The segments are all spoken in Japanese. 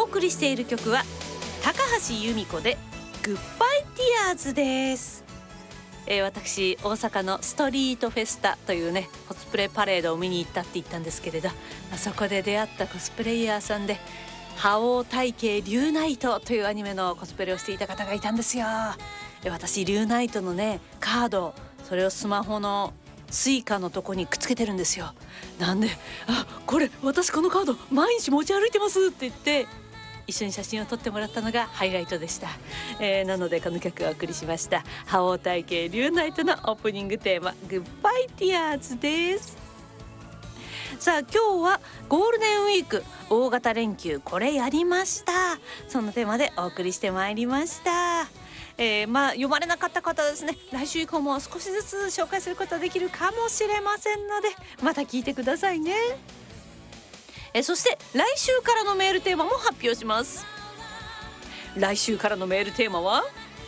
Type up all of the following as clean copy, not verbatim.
送りしている曲は高橋由美子でグッバイティアーズです。私大阪のストリートフェスタというねコスプレパレードを見に行ったって言ったんですけれど、そこで出会ったコスプレイヤーさんで覇王体系リュウナイトというアニメのコスプレをしていた方がいたんですよ。私リュウナイトのねカード、それをスマホのスイカのとこにくっつけてるんですよ。なんでこれ私このカード毎日持ち歩いてますって言って一緒に写真を撮ってもらったのがハイライトでした。なのでこの曲をお送りしました。覇王体系リュウナイトのオープニングテーマグッバイティアーズです。さあ今日はゴールデンウィーク大型連休これやりました。そのテーマでお送りしてまいりました。読まれなかった方ですね、来週以降も少しずつ紹介することができるかもしれませんのでまた聞いてくださいね。そして来週からのメールテーマも発表します。来週からのメールテーマは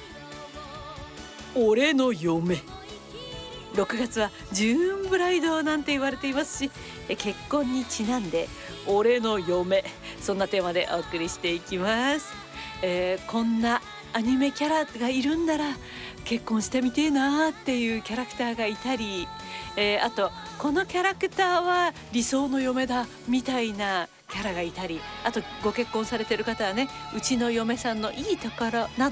俺の嫁。6月はジューンブライドなんて言われていますし、結婚にちなんで俺の嫁、そんなテーマでお送りしていきます。こんなアニメキャラがいるんなら結婚してみてえなっていうキャラクターがいたり、あとこのキャラクターは理想の嫁だみたいなキャラがいたり、あとご結婚されてる方はね、うちの嫁さんのいいところなど